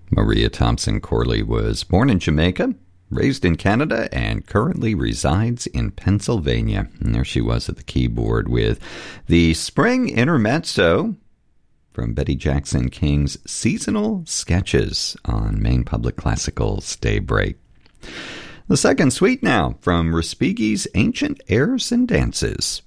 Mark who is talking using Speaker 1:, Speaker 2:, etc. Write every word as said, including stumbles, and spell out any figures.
Speaker 1: Maria Thompson Corley was born in Jamaica, raised in Canada, and currently resides in Pennsylvania. And there she was at the keyboard with the Spring Intermezzo from Betty Jackson King's Seasonal Sketches on Maine Public Classical's Daybreak. The second suite now from Respighi's Ancient Airs and Dances.